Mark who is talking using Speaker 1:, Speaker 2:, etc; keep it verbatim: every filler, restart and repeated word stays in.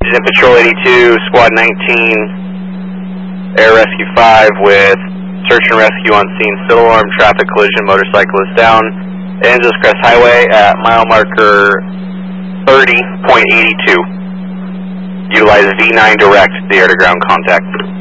Speaker 1: Agent Patrol eighty-two, Squad nineteen, Air Rescue five with search and rescue on scene. Still alarm, traffic collision, motorcyclist down. Angeles Crest Highway at mile marker thirty point eight two. Utilize V nine direct, the air to ground contact.